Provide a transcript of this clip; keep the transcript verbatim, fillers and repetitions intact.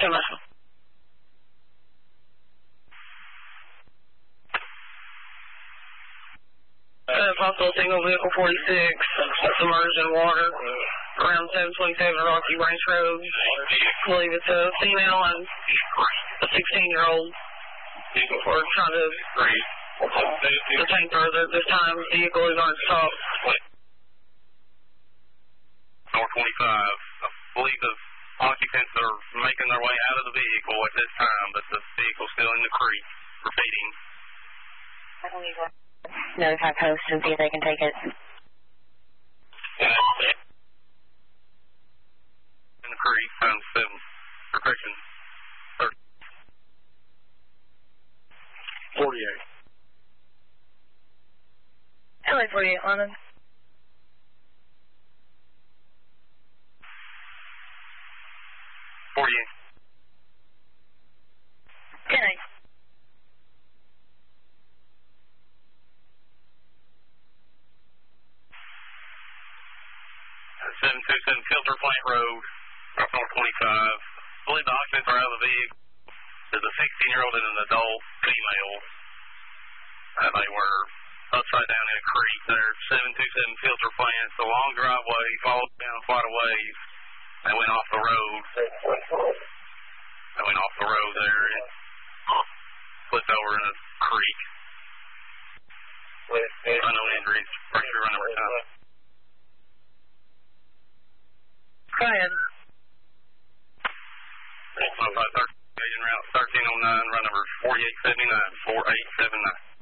ten mile. Uh, possible single vehicle forty-six, submerged in water, around seven twenty-seven Rocky Branch Road. I believe it's a female and a sixteen-year-old. We're trying to detain further. At this time, vehicle is on stop. North twenty-five. I believe the occupants are making their way out of the vehicle at this time, but the vehicle's still in the creek. Repeating. Notify post and see if they can take it. In the creek, times seven. Correction. thirty. forty-eight. L A forty-eight, London. forty-eight. ten eight. seven two seven Filter Plant Road, off North twenty-five. I believe the occupants are out of the vehicle. There's a sixteen-year-old and an adult female. Uh, they were upside down in a creek there. seven two seven Filter Plant. It's a long driveway, followed down quite a ways. They went off the road. They went off the road there and flipped over in a creek. Unknown injuries. Pretty sure run over time. Ryan. Agent route thirteen oh nine, run number forty-eight seventy-nine, four eight seven nine.